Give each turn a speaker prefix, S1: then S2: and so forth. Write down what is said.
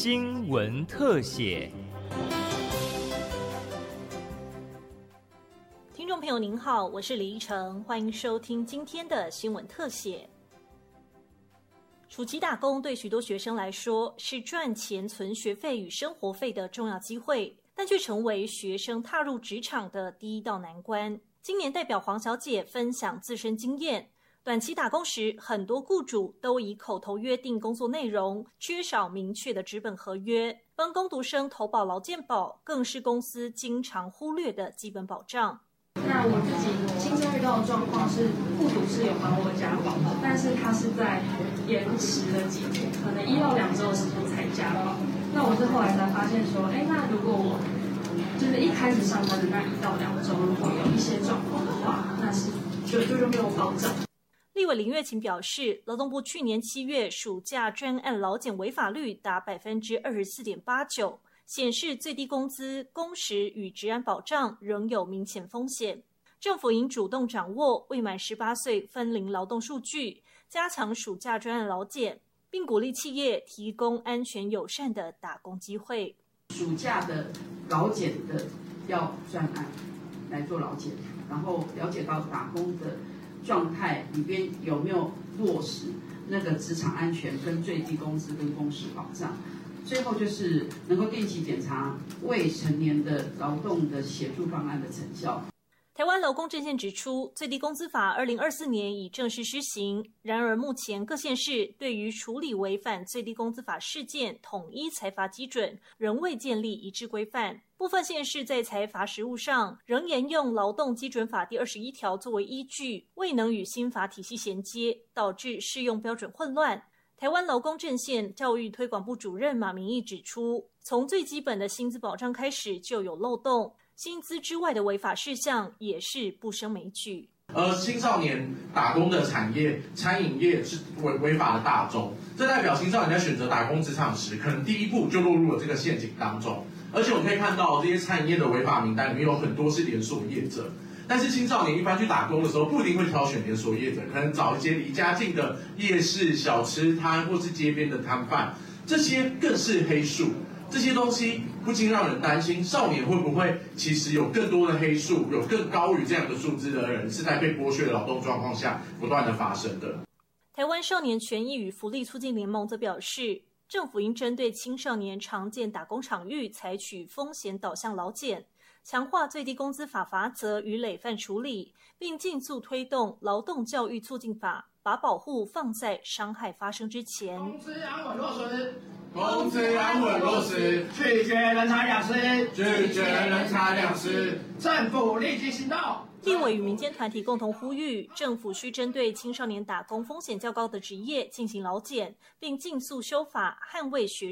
S1: 新闻特写。
S2: 听众朋友您好，我是李依晨，欢迎收听今天的新闻特写。暑期打工对许多学生来说是赚钱存学费与生活费的重要机会，但却成为学生踏入职场的第一道难关。今年代表黄小姐分享自身经验，短期打工时，很多雇主都以口头约定工作内容，缺少明确的纸本合约。帮工读生投保劳健保，更是公司经常忽略的基本保障。
S3: 那我自己亲身遇到的状况是，雇主是有帮我加保的，但是他是在延迟了几天，可能1到2周的时间才加保。那我是后来才发现说，那如果我就是一开始上班的那1到2周，如果有一些状况的话，那是就没有保障。
S2: 立委林月琴表示，劳动部去年7月暑假专案劳检违法率达 24.89%， 显示最低工资、工时与职安保障仍有明显风险。政府应主动掌握未满18岁分龄劳动数据，加强暑假专案劳检，并鼓励企业提供安全友善的打工机会。
S4: 暑假的劳检的要专案来做劳检，然后了解到打工的状态里边有没有落实那个职场安全跟最低工资跟工时保障。最后就是能够定期检查未成年的劳动的协助方案的成效。
S2: 台湾劳工阵线指出，最低工资法2024年已正式施行，然而目前各县市对于处理违反最低工资法事件统一裁罚基准仍未建立一致规范，部分县市在裁罚实务上仍沿用劳动基准法第21条作为依据，未能与新法体系衔接，导致适用标准混乱。台湾劳工阵线教育推广部主任马明义指出，从最基本的薪资保障开始就有漏洞，薪资之外的违法事项也是不胜枚举。
S5: 青少年打工的产业，餐饮业是违法的大宗，这代表青少年在选择打工职场时，可能第一步就落入了这个陷阱当中。而且我们可以看到，这些餐饮业的违法名单里面有很多是连锁业者。但是青少年一般去打工的时候，不一定会挑选连锁业者，可能找一些离家近的夜市、小吃摊或是街边的摊贩，这些更是黑数。这些东西不禁让人担心，少年会不会其实有更多的黑数，有更高于这样的数字的人是在被剥削的劳动状况下不断的发生的。
S2: 台湾少年权益与福利促进联盟则表示，政府应针对青少年常见打工场域采取风险导向劳检，强化最低工资法罚则与累犯处理，并尽速推动劳动教育促进法，把保护放在伤害发生之前。
S6: 工资安稳落实，
S5: 工资安稳落实，
S6: 拒绝人财两失，
S5: 拒绝人财两失，
S6: 政府立即行动。
S2: 立委与民间团体共同呼吁，政府需针对青少年打工风险较高的职业进行劳检，并尽速修法，捍卫学